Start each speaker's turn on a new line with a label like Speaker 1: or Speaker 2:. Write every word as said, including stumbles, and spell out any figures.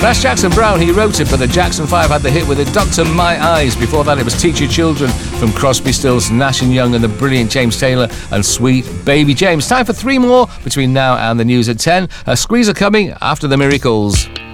Speaker 1: That's Jackson Browne. He wrote it, but the Jackson five had the hit with it, Doctor My Eyes. Before that, it was Teach Your Children from Crosby, Stills, Nash and Young, and the brilliant James Taylor and Sweet Baby James. Time for three more between now and the news at ten. A squeezer coming after the Miracles.